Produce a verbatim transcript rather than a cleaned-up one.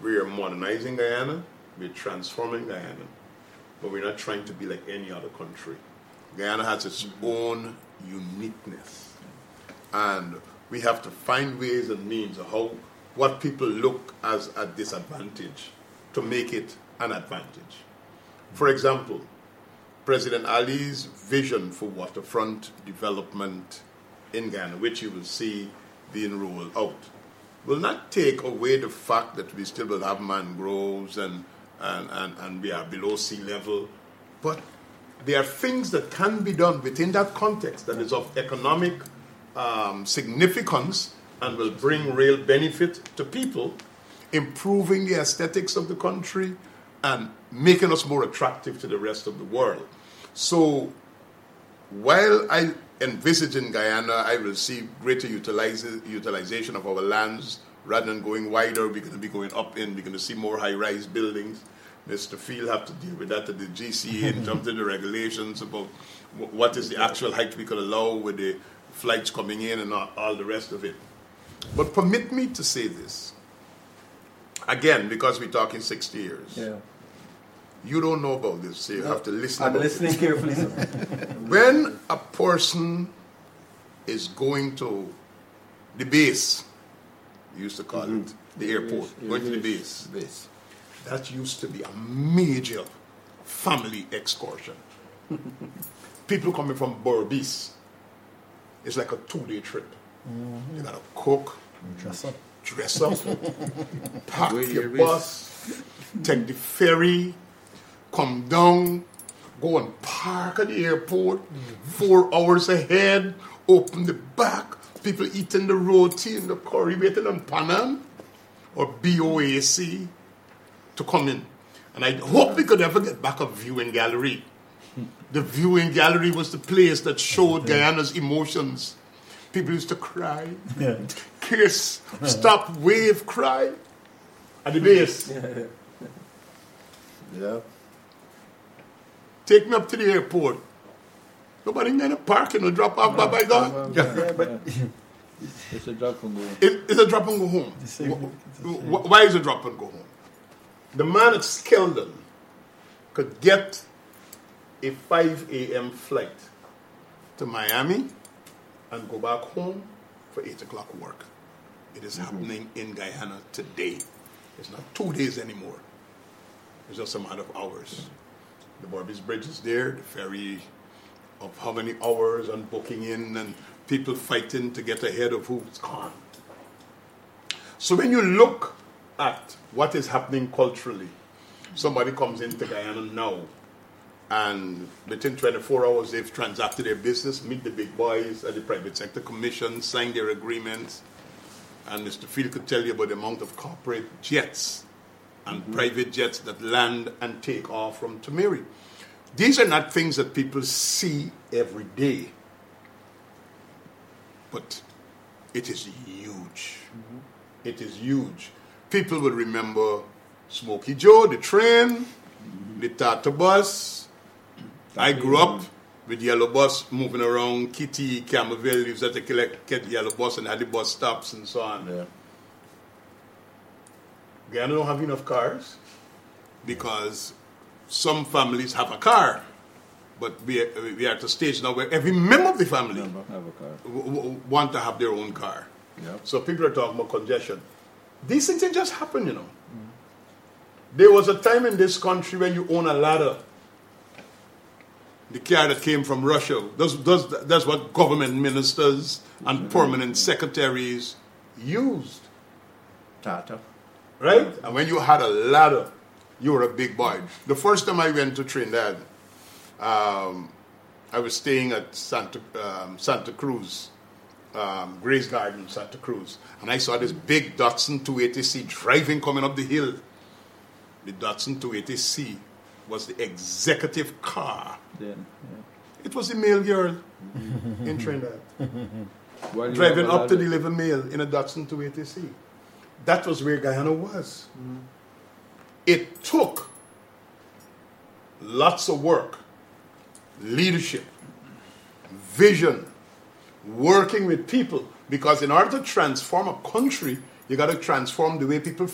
we are modernizing Guyana, we're transforming Guyana, but we're not trying to be like any other country. Guyana has its own uniqueness, and we have to find ways and means of how what people look as a disadvantage to make it an advantage. For example, President Ali's vision for waterfront development in Guyana, which you will see being rolled out, will not take away the fact that we still will have mangroves and, and, and, and we are below sea level, but there are things that can be done within that context that is of economic um, significance and will bring real benefit to people, improving the aesthetics of the country and making us more attractive to the rest of the world. So while I envisage in Guyana, I will see greater utilize, utilization of our lands. Rather than going wider, we're going to be going up in, we're going to see more high-rise buildings. Mister Field have to deal with that at the G C A in terms of the regulations about what is the actual height we could allow with the flights coming in and all, all the rest of it. But permit me to say this. Again, because we're talking sixty years. Yeah. You don't know about this, so you no, have to listen I'm listening this. carefully. When a person is going to the base, we used to call mm-hmm. it the airport, yes, going yes, to the base, base, that used to be a major family excursion. People coming from Berbice, it's like a two-day trip. Mm-hmm. You gotta cook, dress up, dress up, pack your, your bus, take the ferry, come down, go and park at the airport, mm-hmm. four hours ahead, open the back, people eating the roti and the curry, waiting on Panam or B O A C to come in. And I hope we could ever get back a viewing gallery. The viewing gallery was the place that showed Guyana's emotions. People used to cry, yeah. kiss, stop, wave, cry at the base. Yeah. yeah. Take me up to the airport. Nobody in the parking or drop off no, by God. Yeah, yeah, but it's a drop and go home. It, it's a drop and go home. Why, why is it a drop and go home? The man at Skeldon could get a five a.m. flight to Miami and go back home for eight o'clock work. It is mm-hmm. happening in Guyana today. It's not two days anymore. It's just a matter of hours. The Berbice Bridge is there, the ferry of how many hours and booking in and people fighting to get ahead of who's gone. So when you look at what is happening culturally, somebody comes into Guyana now and within twenty-four hours they've transacted their business, meet the big boys at the private sector commission, sign their agreements, and Mister Field could tell you about the amount of corporate jets and mm-hmm. private jets that land and take off from Tamari. These are not things that people see every day, but it is huge. Mm-hmm. It is huge. People will remember Smokey Joe, the train, mm-hmm. the Tata bus. I grew up with yellow bus moving around Kitty, Camerville. Used to collect get yellow bus and had the bus stops and so on. Yeah. Guyana don't have enough cars because some families have a car, but we are, we are at a stage now where every member of the family have a car. W- w- want to have their own car. Yep. So people are talking about congestion. These things didn't just happen, you know. Mm. There was a time in this country when you own a ladder. The car that came from Russia. That's, that's, that's what government ministers and mm-hmm. permanent secretaries used. Tata. Right? And when you had a ladder, you were a big boy. The first time I went to Trinidad, um, I was staying at Santa, um, Santa Cruz, um, Grace Garden, Santa Cruz, and I saw this big Datsun two eighty C driving coming up the hill. The Datsun two eighty C was the executive car. Yeah, yeah. It was the mail girl in Trinidad. Driving up to deliver mail in a Datsun two eighty C. That was where Guyana was. Mm. It took lots of work, leadership, vision, working with people, because in order to transform a country, you got to transform the way people